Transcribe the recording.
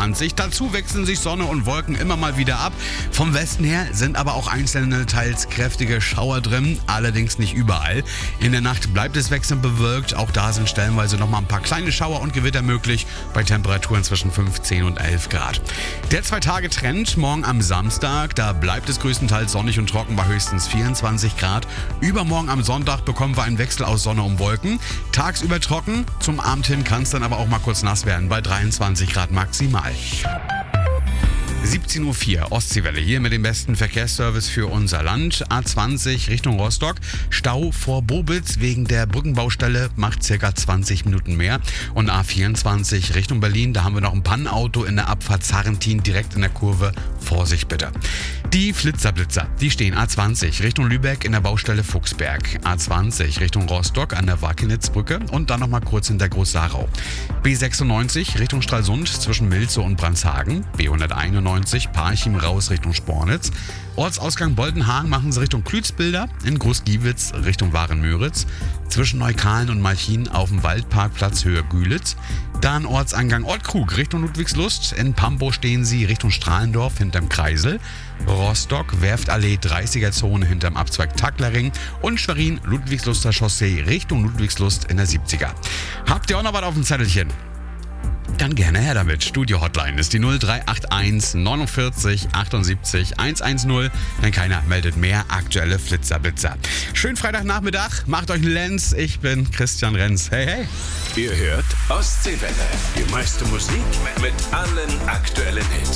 23. Dazu wechseln sich Sonne und Wolken immer mal wieder ab. Vom Westen her sind aber auch einzelne, teils kräftige Schauer drin, allerdings nicht überall. In der Nacht bleibt es wechselnd bewölkt. Auch da sind stellenweise nochmal ein paar kleine Schauer und Gewitter möglich, bei Temperaturen zwischen 15 und 11 Grad. Der 2-Tage-Trend morgen am Samstag, da bleibt es größtenteils sonnig und trocken bei höchstens 24 Grad. Übermorgen am Sonntag bekommen wir einen Wechsel aus Sonne und Wolken. Tagsüber trocken, zum Abend hin kann es dann aber auch mal kurz nass werden, bei 23 Grad maximal. 17:04 Uhr, Ostseewelle hier mit dem besten Verkehrsservice für unser Land. A20 Richtung Rostock, Stau vor Bobitz wegen der Brückenbaustelle, macht circa 20 Minuten mehr. Und A24 Richtung Berlin, da haben wir noch ein Pannenauto in der Abfahrt Sarrentin direkt in der Kurve. Vorsicht bitte. Die Flitzer, die stehen A20 Richtung Lübeck in der Baustelle Fuchsberg, A20 Richtung Rostock an der Wakenitzbrücke und dann nochmal kurz hinter Groß-Sarau. B96 Richtung Stralsund zwischen Milze und Brandshagen, B191 Parchim raus Richtung Spornitz, Ortsausgang Boldenhagen machen sie Richtung Klützbilder, in Groß-Giewitz Richtung Waren-Müritz, zwischen Neukalen und Malchin auf dem Waldparkplatz Höhe Gülitz, dann Ortseingang Ortkrug Richtung Ludwigslust, in Pambo stehen sie Richtung Strahlendorf hinterm Kreisel, Rostock Werftallee 30er-Zone hinterm Abzweig Tacklerring und Schwerin Ludwigsluster Chaussee Richtung Ludwigslust in der 70er. Habt ihr auch noch was auf dem Zettelchen? Dann gerne her damit. Studio-Hotline ist die 0381 49 78 110. Wenn keiner meldet mehr, aktuelle Flitzer-Blitzer. Schönen Freitagnachmittag, macht euch einen Lenz. Ich bin Christian Renz. Hey, hey. Ihr hört Ostseewelle. Die meiste Musik mit allen aktuellen Hits.